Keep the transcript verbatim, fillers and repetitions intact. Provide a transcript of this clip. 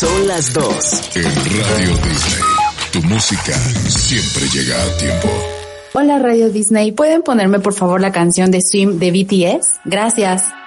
Son las dos. En Radio Disney, tu música siempre llega a tiempo. Hola Radio Disney, ¿pueden ponerme por favor la canción de Swim de B T S? Gracias.